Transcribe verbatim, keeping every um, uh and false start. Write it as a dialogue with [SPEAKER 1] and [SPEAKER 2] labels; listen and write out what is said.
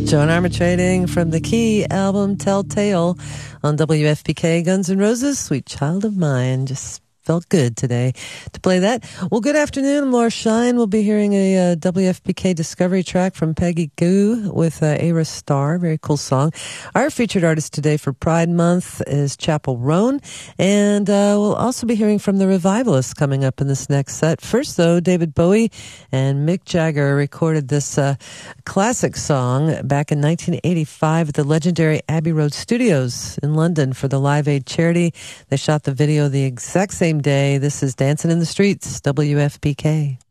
[SPEAKER 1] Joan Armatrading from the Key album Telltale on W F P K. Guns N' Roses, Sweet Child of Mine. Just felt good today to play that. Well, good afternoon. I'm Laura Shine. We'll be hearing a uh, W F P K Discovery track from Peggy Gou with uh, Ara Star. Very cool song. Our featured artist today for Pride Month is Chapel Roan. And uh, we'll also be hearing from the Revivalists coming up in this next set. First, though, David Bowie and Mick Jagger recorded this uh, classic song back in nineteen eighty-five at the legendary Abbey Road Studios in London for the Live Aid charity. They shot the video the exact same day. This is Dancing in the Streets, W F P K.